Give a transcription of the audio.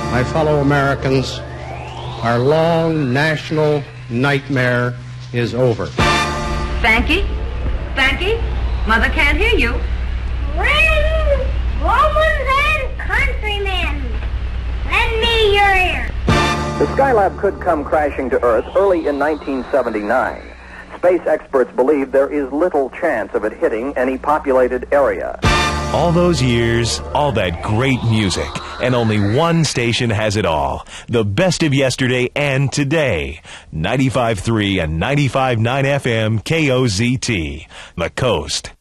my fellow Americans, our long national nightmare is over. Frankie? Frankie? Mother can't hear you. Ring, Romans and countrymen, lend me your ear. The Skylab could come crashing to Earth early in 1979. Space experts believe there is little chance of it hitting any populated area. All those years, all that great music, and only one station has it all. The best of yesterday and today. 95.3 and 95.9 FM KOZT. The Coast.